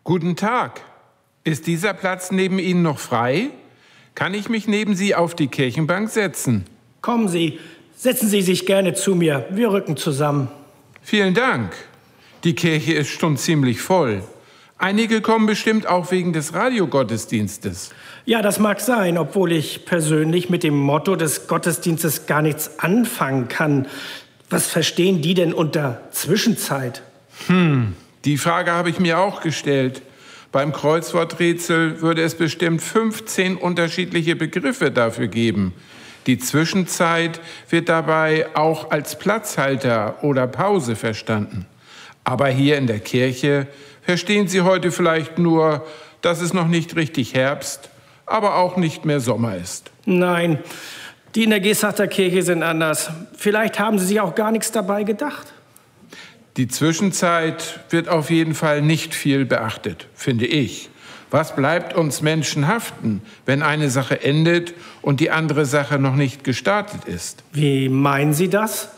Guten Tag. Ist dieser Platz neben Ihnen noch frei? Kann ich mich neben Sie auf die Kirchenbank setzen? Kommen Sie, setzen Sie sich gerne zu mir. Wir rücken zusammen. Vielen Dank. Die Kirche ist schon ziemlich voll. Einige kommen bestimmt auch wegen des Radiogottesdienstes. Ja, das mag sein, obwohl ich persönlich mit dem Motto des Gottesdienstes gar nichts anfangen kann. Was verstehen die denn unter Zwischenzeit? Die Frage habe ich mir auch gestellt. Beim Kreuzworträtsel würde es bestimmt 15 unterschiedliche Begriffe dafür geben. Die Zwischenzeit wird dabei auch als Platzhalter oder Pause verstanden. Aber hier in der Kirche verstehen Sie heute vielleicht nur, dass es noch nicht richtig Herbst, aber auch nicht mehr Sommer ist. Nein, die in der Gesachter Kirche sind anders. Vielleicht haben sie sich auch gar nichts dabei gedacht. Die Zwischenzeit wird auf jeden Fall nicht viel beachtet, finde ich. Was bleibt uns Menschen haften, wenn eine Sache endet und die andere Sache noch nicht gestartet ist? Wie meinen Sie das?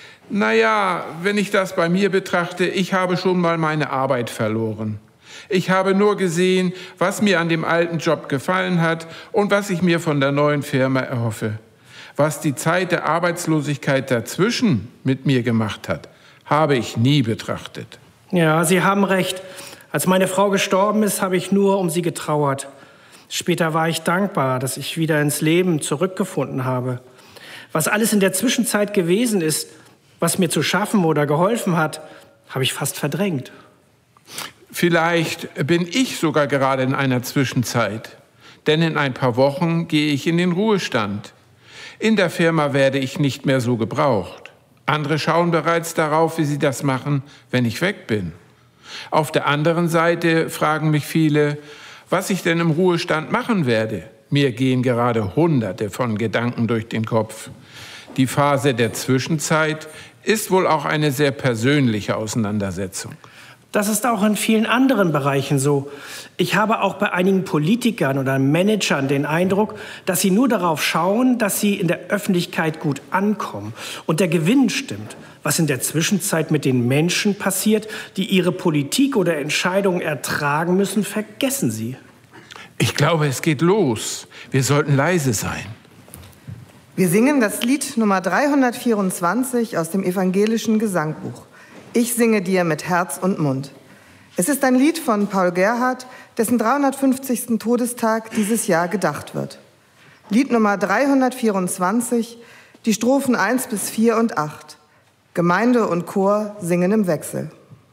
Naja, wenn ich das bei mir betrachte, ich habe schon mal meine Arbeit verloren. Ich habe nur gesehen, was mir an dem alten Job gefallen hat und was ich mir von der neuen Firma erhoffe. Was die Zeit der Arbeitslosigkeit dazwischen mit mir gemacht hat, habe ich nie betrachtet. Ja, Sie haben recht. Als meine Frau gestorben ist, habe ich nur um sie getrauert. Später war ich dankbar, dass ich wieder ins Leben zurückgefunden habe. Was alles in der Zwischenzeit gewesen ist, was mir zu schaffen oder geholfen hat, habe ich fast verdrängt. Vielleicht bin ich sogar gerade in einer Zwischenzeit. Denn in ein paar Wochen gehe ich in den Ruhestand. In der Firma werde ich nicht mehr so gebraucht. Andere schauen bereits darauf, wie sie das machen, wenn ich weg bin. Auf der anderen Seite fragen mich viele, was ich denn im Ruhestand machen werde. Mir gehen gerade Hunderte von Gedanken durch den Kopf. Die Phase der Zwischenzeit ist wohl auch eine sehr persönliche Auseinandersetzung. Das ist auch in vielen anderen Bereichen so. Ich habe auch bei einigen Politikern oder Managern den Eindruck, dass sie nur darauf schauen, dass sie in der Öffentlichkeit gut ankommen und der Gewinn stimmt. Was in der Zwischenzeit mit den Menschen passiert, die ihre Politik oder Entscheidungen ertragen müssen, vergessen sie. Ich glaube, es geht los. Wir sollten leise sein. Wir singen das Lied Nummer 324 aus dem evangelischen Gesangbuch. Ich singe dir mit Herz und Mund. Es ist ein Lied von Paul Gerhardt, dessen 350. Todestag dieses Jahr gedacht wird. Lied Nummer 324, die Strophen 1 bis 4 und 8. Gemeinde und Chor singen im Wechsel.